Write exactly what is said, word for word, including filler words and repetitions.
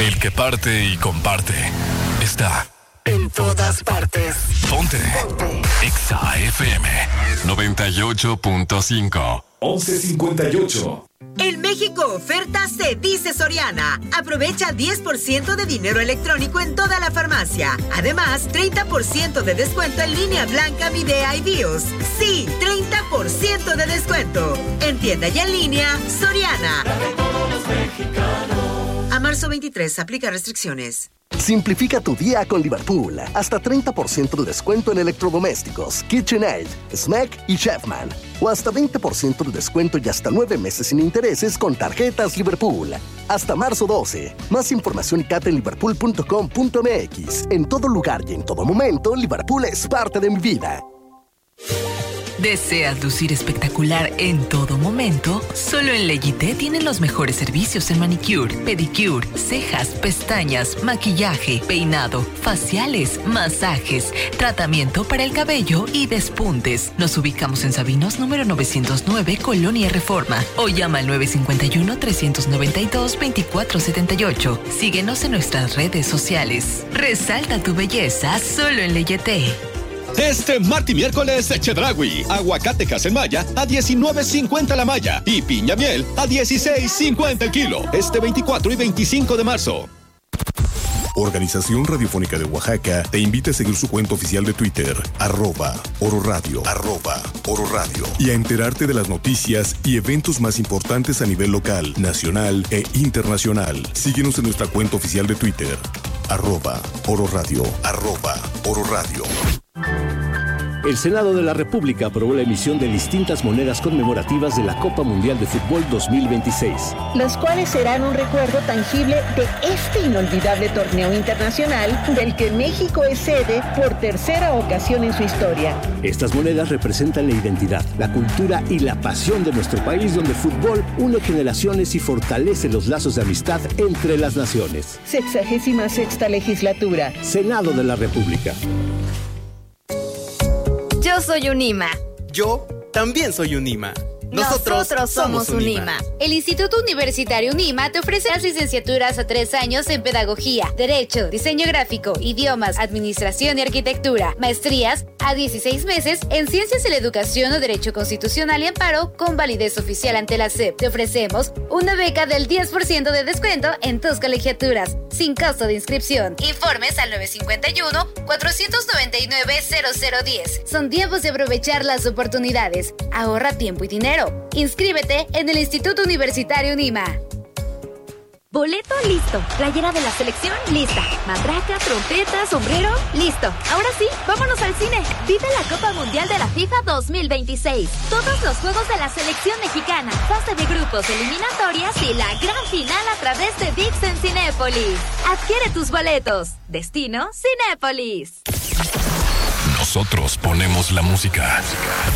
El que parte y comparte está en todas partes. Ponte. Ponte. Exa F M noventa y ocho punto cinco. once cincuenta y ocho. En México Oferta se dice Soriana. Aprovecha diez por ciento de dinero electrónico en toda la farmacia. Además, treinta por ciento de descuento en línea blanca, Midea y BIOS. Sí, treinta por ciento de descuento. En tienda y en línea, Soriana. A marzo veintitrés, aplica restricciones. Simplifica tu día con Liverpool. Hasta treinta por ciento de descuento en electrodomésticos, KitchenAid, Smeg y Chefman. O hasta veinte por ciento de descuento y hasta nueve meses sin intereses con tarjetas Liverpool. Hasta marzo doce. Más información y cata en liverpool punto com punto m x. En todo lugar y en todo momento, Liverpool es parte de mi vida. ¿Deseas lucir espectacular en todo momento? Solo en Legité tienen los mejores servicios en manicure, pedicure, cejas, pestañas, maquillaje, peinado, faciales, masajes, tratamiento para el cabello y despuntes. Nos ubicamos en Sabinos número novecientos nueve, Colonia Reforma. O llama al nueve cinco uno, tres nueve dos, dos cuatro siete ocho. Síguenos en nuestras redes sociales. Resalta tu belleza solo en Legité. Este martes y miércoles, Chedraui, aguacatejas en malla a diecinueve cincuenta la malla y piña miel a dieciséis cincuenta el kilo. Este veinticuatro y veinticinco de marzo. Organización Radiofónica de Oaxaca te invita a seguir su cuenta oficial de Twitter, arroba Oro Radio, arroba Oro Radio, y a enterarte de las noticias y eventos más importantes a nivel local, nacional e internacional. Síguenos en nuestra cuenta oficial de Twitter, arroba Oro Radio, arroba Oro Radio. El Senado de la República aprobó la emisión de distintas monedas conmemorativas de la Copa Mundial de Fútbol dos mil veintiséis. Las cuales serán un recuerdo tangible de este inolvidable torneo internacional del que México es sede por tercera ocasión en su historia. Estas monedas representan la identidad, la cultura y la pasión de nuestro país, donde el fútbol une generaciones y fortalece los lazos de amistad entre las naciones. Sexagésima sexta legislatura. Senado de la República. Yo soy UNIMA. Yo también soy UNIMA. Nosotros, Nosotros somos UNIMA. El Instituto Universitario UNIMA te ofrece las licenciaturas a tres años en Pedagogía, Derecho, Diseño Gráfico, Idiomas, Administración y Arquitectura. Maestrías a dieciséis meses en Ciencias de la Educación o Derecho Constitucional y Amparo con validez oficial ante la S E P. Te ofrecemos una beca del diez por ciento de descuento en tus colegiaturas, sin costo de inscripción. Informes al nueve cinco uno, cuatro nueve nueve, cero cero uno cero. Son tiempos de aprovechar las oportunidades. Ahorra tiempo y dinero. Inscríbete en el Instituto Universitario UNIMA. Boleto listo. Playera de la selección lista. Matraca, trompeta, sombrero listo. Ahora sí, vámonos al cine. Vive la Copa Mundial de la FIFA dos mil veintiséis. Todos los juegos de la selección mexicana, fase de grupos, eliminatorias y la gran final a través de V I X en Cinépolis. Adquiere tus boletos. Destino Cinépolis. Nosotros ponemos la música.